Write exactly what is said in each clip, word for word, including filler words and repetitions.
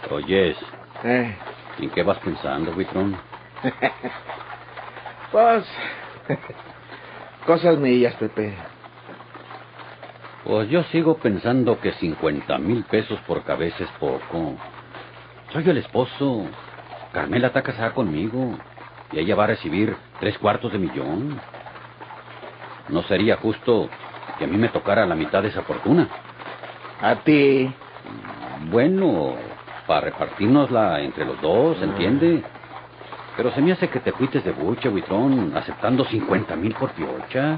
Oyes, Eh. ¿en qué vas pensando, Buitrón? Pues... cosas mías, Pepe. Pues yo sigo pensando que cincuenta mil pesos por cabeza es poco. Soy el esposo. Carmela está casada conmigo. Y ella va a recibir tres cuartos de millón. ¿No sería justo que a mí me tocara la mitad de esa fortuna? A ti. Bueno, para repartirnosla entre los dos, ¿entiende? Pero se me hace que te fuites de buche, Buitrón, aceptando cincuenta mil por piocha.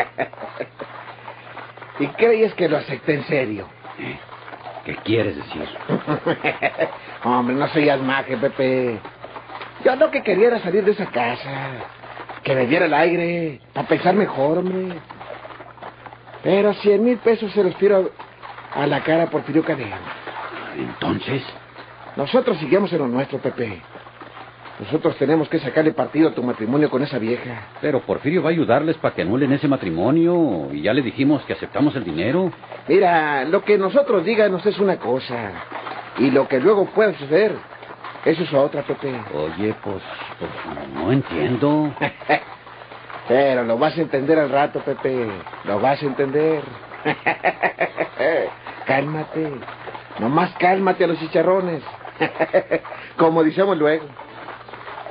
¿Y crees que lo acepté en serio? ¿Eh? ¿Qué quieres decir? Hombre, no seas maje, Pepe. Yo lo que quería era salir de esa casa. Que me diera el aire. Para pensar mejor, hombre. Pero cien mil pesos se los tiro a la cara por Porfirio Cadena. Entonces... Nosotros seguimos en lo nuestro, Pepe. Nosotros tenemos que sacarle partido a tu matrimonio con esa vieja. Pero Porfirio va a ayudarles para que anulen ese matrimonio. Y ya le dijimos que aceptamos el dinero. Mira, lo que nosotros díganos es una cosa. Y lo que luego pueda suceder, eso es otra, Pepe. Oye, pues, pues no entiendo. Pero lo vas a entender al rato, Pepe. Lo vas a entender. Cálmate. Nomás cálmate a los chicharrones. Como decimos luego.